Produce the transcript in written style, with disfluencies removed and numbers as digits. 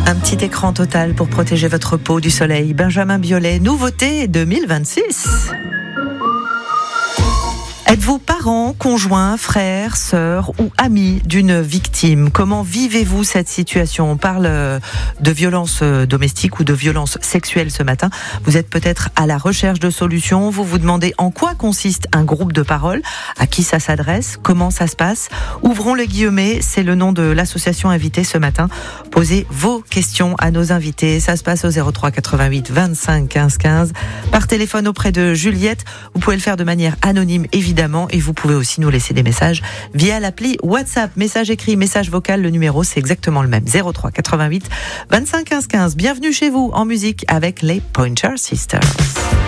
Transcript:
Un petit écran total pour protéger votre peau du soleil. Benjamin Biolay, nouveauté 2026. Êtes-vous parent, conjoint, frère, sœur ou ami d'une victime ? Comment vivez-vous cette situation ? On parle de violences domestiques ou de violences sexuelles ce matin. Vous êtes peut-être à la recherche de solutions. Vous vous demandez en quoi consiste un groupe de parole, à qui ça s'adresse, comment ça se passe. Ouvrons les guillemets, c'est le nom de l'association invitée ce matin. Posez vos questions à nos invités. Ça se passe au 03 88 25 15 15. Par téléphone auprès de Juliette. Vous pouvez le faire de manière anonyme, évidemment. Et vous pouvez aussi nous laisser des messages via l'appli WhatsApp. Message écrit, message vocal, le numéro c'est exactement le même. 03 88 25 15 15. Bienvenue chez vous en musique avec les Pointer Sisters.